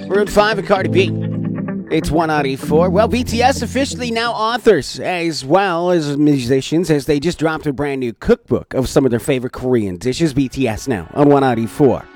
Maroon 5 and Cardi B. It's 184. Well, BTS officially now authors as well as musicians, as they just dropped a brand new cookbook of some of their favorite Korean dishes. BTS now on 184.